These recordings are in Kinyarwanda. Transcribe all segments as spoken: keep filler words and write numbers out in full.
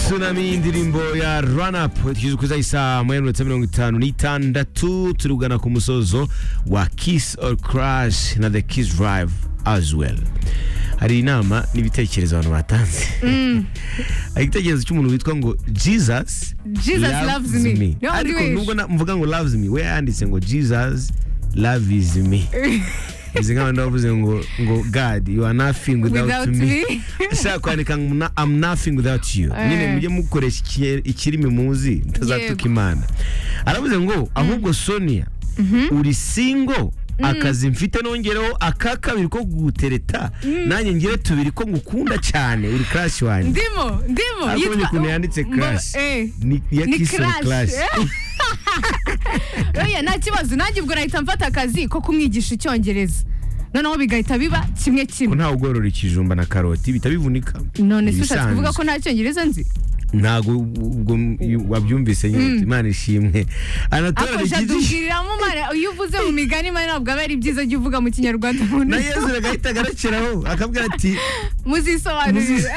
Tsunami indirimbo ya Run Up tugeze kuza isa mu minota mirongo itanu n'itandatu turugana ku musozo wa Kiss or Crash na The Kiss Drive as well. Hari inama n'ibitekerezo abantu batanze. Mm. Igitekerezo cy'umuntu witwa ngo Jesus Jesus loves, loves me. me. No, ariko nubwo mvuga ngo loves me, we yanditse ngo Jesus loves me. Izinga ndavuze ngo ngo God you are nothing without, without me. me. Sha kwandika ngo I'm nothing without you. Uh. Nyine mujye mukoresha ikirimi muzi mutazatuka Imana. Aravuze ngo ahubwo Sonia mm -hmm. uri single Mm. akazi mfite nongereho akakabiri ko gutereta mm. nanye ngire tubiri ko ngukunda cyane uri crush wanjye ndimo ndimo yitwa kuntu yanditse crush eh. ni ya Kiss or Crash oya nta kibazo nanjye ubwo nahita mfata akazi ko kumwigisha icyongereza noneho bigahita biba kimwe kimwe ko nta ugorora ikijumba na karoti bita bivunika none se ushatse kuvuga ko nta cyongereza nzi ntago ubwo wabyumvise nyine Imana ishimwe Anatole ikijishiramo mara iyo uvuze mu migani mara ntabwo ari byiza jye uvuga mu kinyarwanda na Yesu ragahita garakeraho akabwira ati muzisobanurire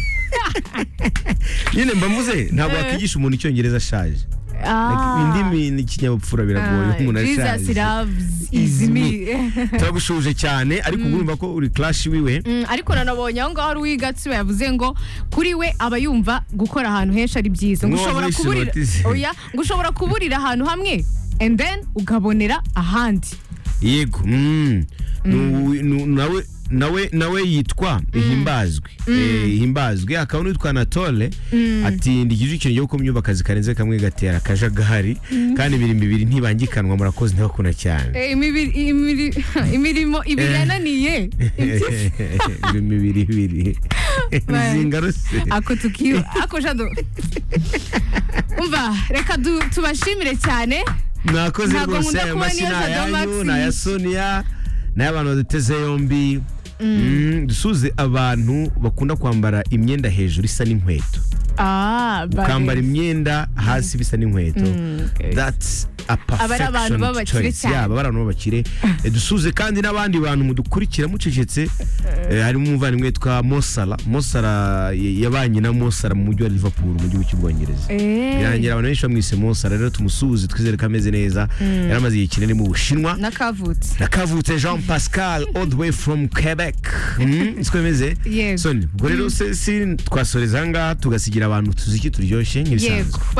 nyine mbamuze ntabwo akigisha umuntu icyongereza ashaje indimi ni kinyabupfura biragoye umuntu ashaje Jesus loves me turagushuje cyane ariko urumva ko uri clash wiwe ariko nanabonye aho ngaho wigatsi yavuze ngo kuri we aba yumva gukora ahantu henshi ari byiza ngushobora kuburira oya ngushobora kuburira ahantu hamwe and then ugabonera ahandi yego nawe nawe nawe yitwa Himbazwe eh Himbazwe akaba nitwa Anatole ati ndigije ikintu cyo kumyumva akazi karenze kamwe gatera kaja gahari kandi ibiri mbibiri ntibangikanwa murakoze ndabakuna cyane eh imibiri imirimo ibiri yananiye imibiri ibiri zingaruse ako tukiyo ako jado umva reka tubashimire cyane nakoze rwose amashina yanyu na ya Sonia n'abantu baduteze yombi mm. dusuze abantu bakunda kwambara imyenda hejuru isa n'inkweto ah ukambara imyenda hasi bisa n'inkweto mm, okay. That's a perfection choice yaba abantu babakire dusuze kandi n'abandi bantu mudukurikira mucecetse harimo umuvandimwe witwa Mosala Mosala yabanye na Mosala mu mujyi wa Liverpool mu gihugu cy'Ubwongereza birangira abantu benshi bamwise Mosala rero tumusuze twizere kameze neza yaramaze igihe kinini mu Bushinwa nakavutse nakavutse Jean Pascal all the way from Quebec twemeze yes. So ubwo rero si twasoreza ngaha tugasigira abantu tuziki turyoshye nk'ibisanzwe.